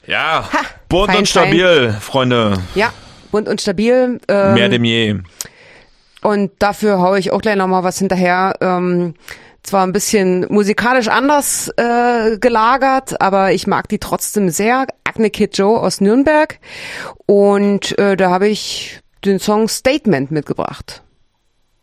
Ja, Ha, bunt fein, und stabil, Freunde. Ja, bunt und stabil. Mehr denn je. Und dafür haue ich auch gleich nochmal was hinterher. Zwar ein bisschen musikalisch anders gelagert, aber ich mag die trotzdem sehr. Agnes Kid Joe aus Nürnberg. Und da habe ich den Song Statement mitgebracht.